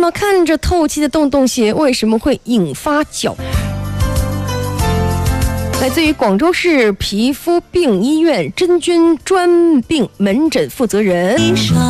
么看着透气的洞洞鞋为什么会引发脚？来自于广州市皮肤病医院真菌专病门诊负责人